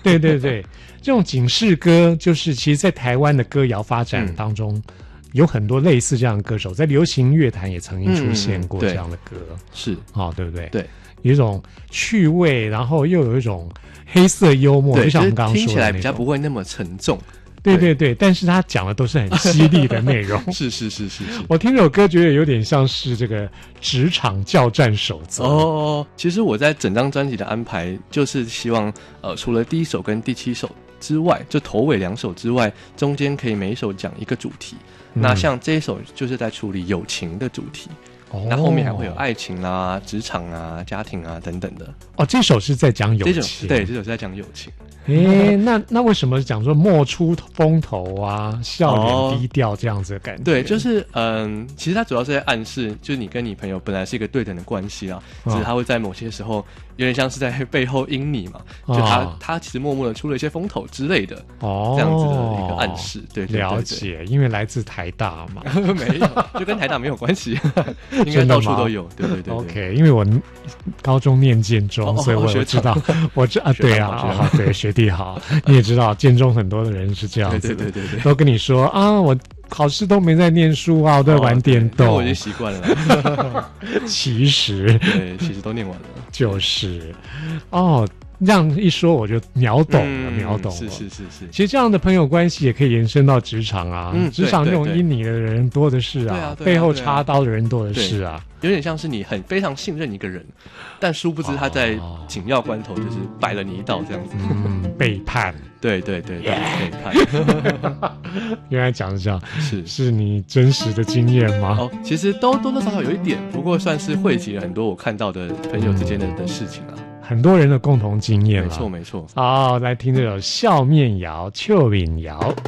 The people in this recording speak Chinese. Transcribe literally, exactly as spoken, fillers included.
对对对，这种警示歌就是其实在台湾的歌谣发展当中、嗯、有很多类似这样的歌手，在流行乐坛也曾经出现过这样的歌、嗯、 是哦，对不对？ 对， 有一种趣味，然后又有一种黑色幽默，就像我们刚刚说的， 听起来比较不会那么沉重。 对对对，但是他讲的都是很犀利的内容。 是是是是是， 我听这首歌觉得有点像是这个职场教战守则。 哦，其实我在整张专辑的安排，就是希望呃，除了第一首跟第七首之外，就头尾两首之外，中间可以每一首讲一个主题。嗯、那像这一首就是在处理友情的主题。哦、那后面还会有爱情啊、职场啊、家庭啊等等的。 哦，这首是在讲友情。 对，这首是在讲友情。 诶，那那为什么讲说莫出风头啊，笑脸低调这样子的感觉？ 对，就是嗯，其实它主要是在暗示，就是你跟你朋友本来是一个对等的关系啊，只是他会在某些时候有点像是在背后阴你嘛，就他、哦、他其实默默的出了一些风头之类的，哦，这样子的一个暗示。对， 对， 对， 对， 了解，因为来自台大嘛， 没有，就跟台大没有关系，应该到处都有。对对 对, 对 ，OK， 因为我高中念建中，哦、所以我也知道，我知啊，对啊，啊对学。弟好，你也知道建中很多的人是这样子的， 对对对对对， 都跟你说啊，我考试都没在念书啊，我都在玩电动， 哦、我已经习惯了。 其实， 对，其实都念完了， 就是哦。这样一说我就秒懂了、嗯、秒懂了。 是是是是， 其实这样的朋友关系也可以延伸到职场啊，嗯、职场这种阴你的人多的是啊， 啊背后插刀的人多的是啊， 有点像是你很非常信任一个人，但殊不知他在紧要关头就是摆了你一道这样子， 嗯，背叛。 对对对对，背叛。 原来讲是这样， 是是你真实的经验吗？ 哦，其实都多多少少有一点，不过算是汇集了很多我看到的朋友之间的、嗯、的事情啊。 很多人的共同经验， 没错没错。 好，来听这首笑面谣、笑面谣。